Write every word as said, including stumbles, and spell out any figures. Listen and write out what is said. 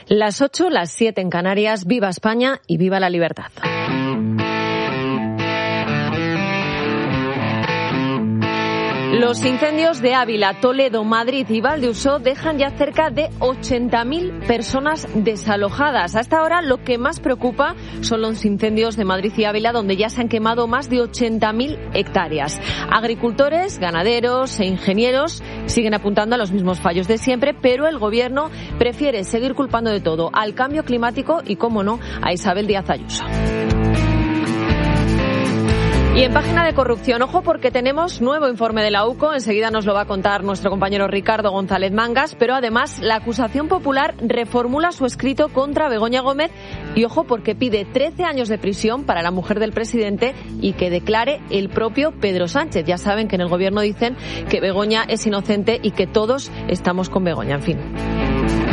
Las ocho, las siete en Canarias. Viva España y viva la libertad. Los incendios de Ávila, Toledo, Madrid y Valdeusó dejan ya cerca de ochenta mil personas desalojadas. Hasta ahora lo que más preocupa son los incendios de Madrid y Ávila, donde ya se han quemado más de ochenta mil hectáreas. Agricultores, ganaderos e ingenieros siguen apuntando a los mismos fallos de siempre, pero el Gobierno prefiere seguir culpando de todo al cambio climático y, cómo no, a Isabel Díaz Ayuso. Y en página de corrupción, ojo porque tenemos nuevo informe de la U C O, enseguida nos lo va a contar nuestro compañero Ricardo González Mangas, pero además la acusación popular reformula su escrito contra Begoña Gómez y ojo porque pide trece años de prisión para la mujer del presidente y que declare el propio Pedro Sánchez. Ya saben que en el Gobierno dicen que Begoña es inocente y que todos estamos con Begoña, en fin.